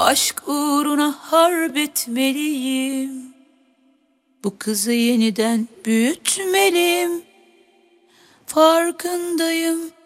Aşk uğruna harp etmeliyim. Bu kızı yeniden büyütmeliyim. Farkındayım,